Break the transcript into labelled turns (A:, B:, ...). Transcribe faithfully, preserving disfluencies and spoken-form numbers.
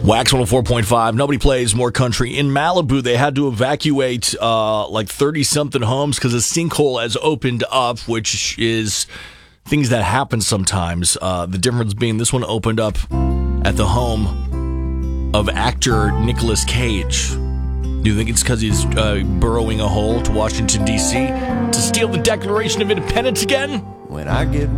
A: Wax one oh four point five. Nobody plays more country. In Malibu, they had to evacuate uh, like thirty-something homes because a sinkhole has opened up, which is things that happen sometimes. Uh, the difference being this one opened up at the home of actor Nicolas Cage. Do you think it's because he's uh, burrowing a hole to Washington, D C to steal the Declaration of Independence again?
B: When I get